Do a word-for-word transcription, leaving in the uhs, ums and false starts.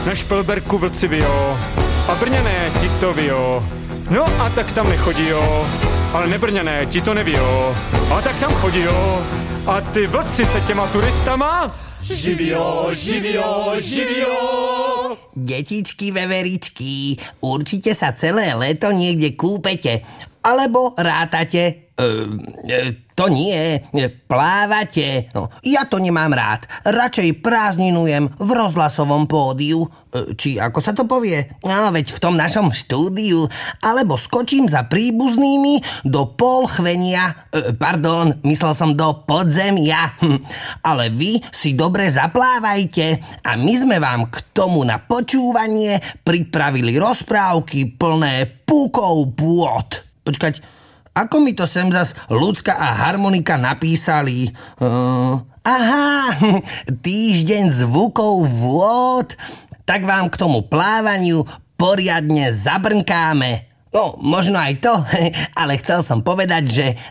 Na Špelberku vlci vyjo a brněné ti to vyjo. No a tak tam nechodí jo, ale nebrněné ti to nevyjo. A tak tam chodí jo. A ty vlci se těma turistama živio, živio, živio. Detičky, veveričky, určite sa celé leto niekde kúpete. Alebo rátate. E, e, to nie, plávate. No, ja to nemám rád. Radšej prázdninujem v rozhlasovom pódiu. E, či ako sa to povie? No, veď v tom našom štúdiu. Alebo skočím za príbuznými do polchvenia. E, pardon, myslel som do podzemia. Hm. Ale vy si dobre zaplávajte a my sme vám k tomu na počúvanie pripravili rozprávky plné púkov pôd. Počkať, ako mi to sem zas Ľudská a Harmonika napísali? Uh, aha, týždeň zvukov vôd. Tak vám k tomu plávaniu poriadne zabrnkáme. No, možno aj to, ale chcel som povedať, že